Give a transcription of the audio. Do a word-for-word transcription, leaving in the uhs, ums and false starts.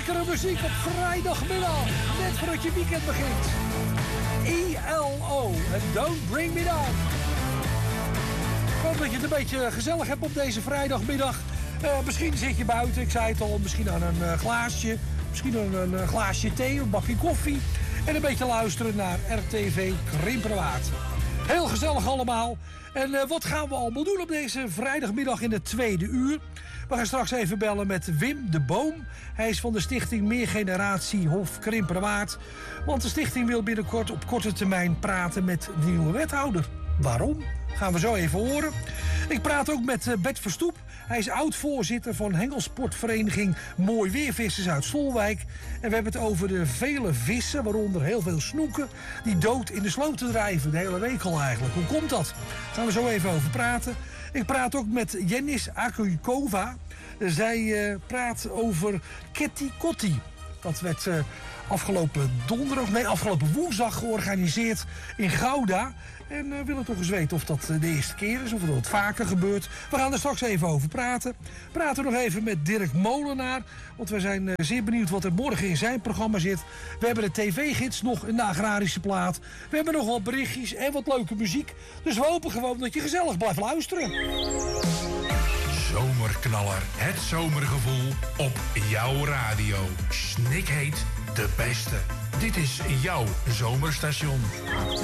lekkere muziek op vrijdagmiddag. Net voordat je weekend begint. E L O en Don't Bring Me Down. Ik hoop dat je het een beetje gezellig hebt op deze vrijdagmiddag. Uh, misschien zit je buiten, ik zei het al, misschien aan een uh, glaasje. Misschien aan een uh, glaasje thee, een bakje koffie. En een beetje luisteren naar R T V Krimperwaard. Heel gezellig allemaal. En uh, wat gaan we allemaal doen op deze vrijdagmiddag in het tweede uur? We gaan straks even bellen met Wim de Boom. Hij is van de stichting Meergeneratie Hof Krimperwaard. Want de stichting wil binnenkort op korte termijn praten met de nieuwe wethouder. Waarom? Gaan we zo even horen. Ik praat ook met Bert Verstoep. Hij is oud-voorzitter van hengelsportvereniging Mooi Weervissers uit Stolwijk. En we hebben het over de vele vissen, waaronder heel veel snoeken, die dood in de sloten drijven. De hele week al eigenlijk. Hoe komt dat? Daar gaan we zo even over praten. Ik praat ook met Jennis Akujkova. Zij uh, praat over Ketty Kotti. Dat werd uh, afgelopen donderdag, nee, afgelopen woensdag georganiseerd in Gouda. En we uh, willen toch eens weten of dat de eerste keer is, of dat wat vaker gebeurt. We gaan er straks even over praten. Praten nog even met Dirk Molenaar. Want we zijn uh, zeer benieuwd wat er morgen in zijn programma zit. We hebben de tv-gids nog in de agrarische plaat. We hebben nog wat berichtjes en wat leuke muziek. Dus we hopen gewoon dat je gezellig blijft luisteren. Zomerknaller, het zomergevoel op jouw radio. Snikheet, de beste. Dit is jouw zomerstation.